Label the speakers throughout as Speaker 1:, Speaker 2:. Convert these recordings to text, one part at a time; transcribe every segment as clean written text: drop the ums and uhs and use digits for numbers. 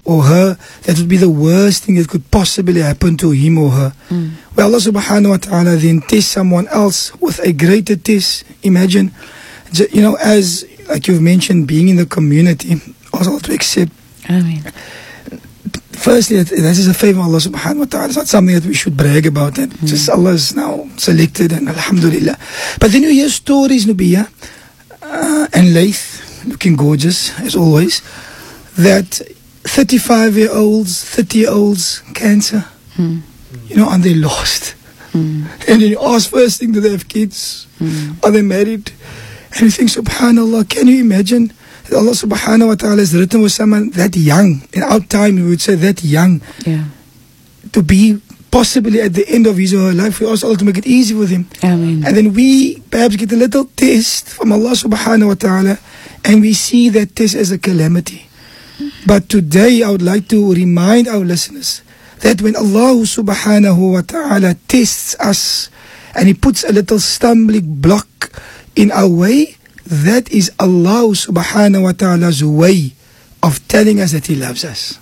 Speaker 1: or her, that would be the worst thing that could possibly happen to him or her. Where Allah subhanahu wa ta'ala then tests someone else with a greater test. Imagine, as like you've mentioned, being in the community, also to accept.
Speaker 2: Ameen.
Speaker 1: Firstly, this is a favor of Allah subhanahu wa ta'ala. It's not something that we should brag about. That just Allah is now selected, and alhamdulillah. But then you hear stories, Nubiya, and Laith, looking gorgeous as always, that 35-year-olds, 30-year-olds, cancer, and they lost. And then you ask first thing, do they have kids? Are they married? And you think, subhanallah, can you imagine? Allah subhanahu wa ta'ala has written with someone that young. In our time, we would say that young.
Speaker 2: Yeah.
Speaker 1: To be possibly at the end of his or her life. We ask Allah to make it easy with him.
Speaker 2: Ameen.
Speaker 1: And then we perhaps get a little test from Allah subhanahu wa ta'ala, and we see that test as a calamity. But today I would like to remind our listeners that when Allah subhanahu wa ta'ala tests us and He puts a little stumbling block in our way, that is Allah subhanahu wa ta'ala's way of telling us that He loves us.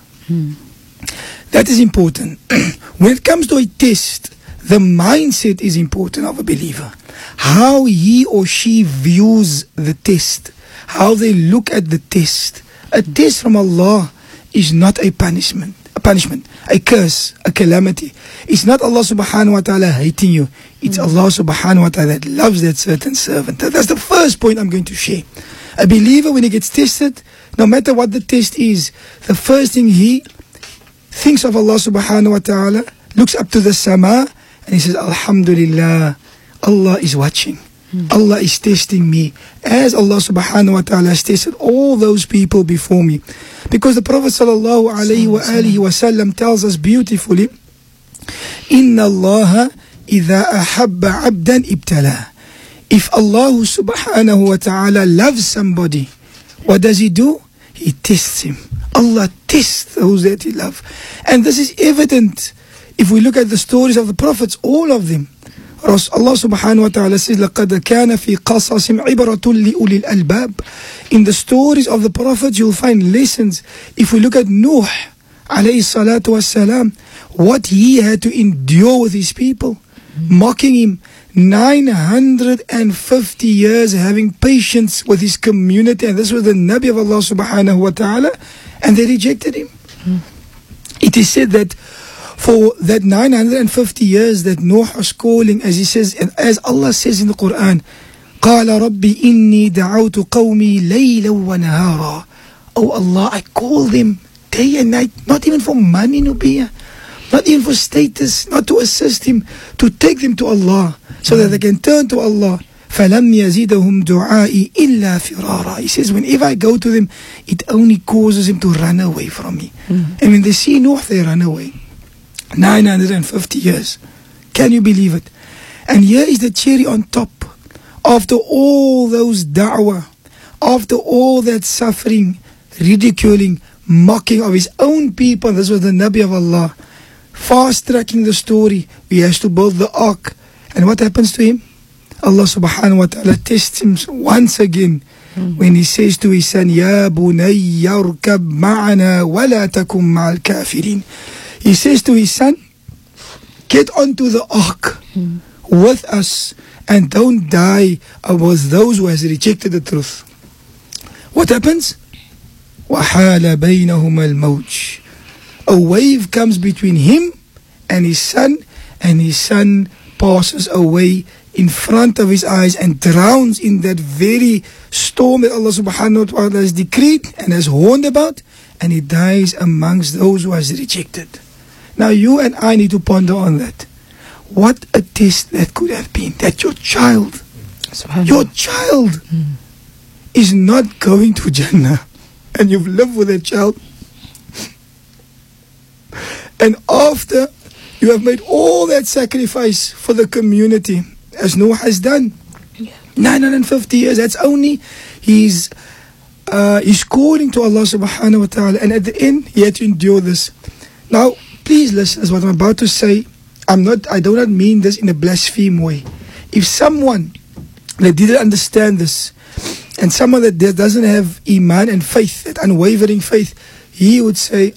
Speaker 1: That is important. When it comes to a test, the mindset is important of a believer. How he or she views the test, how they look at the test. A test from Allah is not a punishment, a curse, a calamity. It's not Allah subhanahu wa ta'ala hating you. It's Allah subhanahu wa ta'ala that loves that certain servant. That's the first point I'm going to share. A believer, when he gets tested, no matter what the test is, the first thing he thinks of Allah subhanahu wa ta'ala, looks up to the sama, and he says, Alhamdulillah, Allah is watching. Allah is testing me, as Allah subhanahu wa ta'ala has tested all those people before me. Because the Prophet sallallahu alayhi wa sallam tells us beautifully, Inna Allah idha ahabba abdan ibtala. If Allah subhanahu wa ta'ala loves somebody, what does He do? He tests him. Allah tests those that He loves. And this is evident if we look at the stories of the prophets, all of them. Allah subhanahu wa ta'ala says, لَقَدْ كَانَ فِي قَصَصٍ عِبْرَةٌ لِأُولِي الْأَلْبَابِ. In the stories of the prophets, you'll find lessons. If we look at Nuh, alayhi salatu wassalam, what he had to endure with his people, mocking him, 950 years having patience with his community, and this was the Nabi of Allah subhanahu wa ta'ala, and they rejected him. It is said that for that 950 years that Noah was calling, as he says, and as Allah says in the Quran, قَالَ رَبِّ إِنِّي دَعَوْتُ قَوْمِي لَيْلًا وَنَهَارًا. Oh Allah, I call them day and night, not even for money, Nubiya, not even for status, not to assist him, to take them to Allah, so that they can turn to Allah. فَلَمْ يَزِدَهُمْ دُعَائِي إِلَّا فِرَارًا. He says, whenever I go to them, it only causes them to run away from me. And when they see Noah, they run away. 950 years. Can you believe it? And here is the cherry on top. After all those da'wah, after all that suffering, ridiculing, mocking of his own people, this was the Nabi of Allah, fast-tracking the story, he has to build the ark. And what happens to him? Allah subhanahu wa ta'ala tests him once again when He says to his son, Ya bunayya yarkab ma'ana wa la takum ma'al kafirin. He says to his son, get onto the ark with us and don't die with those who has rejected the truth. What happens? وَحَالَ بَيْنَهُمَا الْمَوْجِ. A wave comes between him and his son passes away in front of his eyes and drowns in that very storm that Allah subhanahu wa ta'ala has decreed and has warned about, and he dies amongst those who has rejected. Now you and I need to ponder on that. What a test that could have been, that your child is not going to Jannah, and you've lived with that child, and after you have made all that sacrifice for the community, as Noah has done, 950 years, that's only he's calling to Allah subhanahu wa ta'ala, and at the end he had to endure this. Now please listen, as what I'm about to say, I do not mean this in a blaspheme way. If someone that didn't understand this, and someone that doesn't have iman and faith, that unwavering faith, he would say,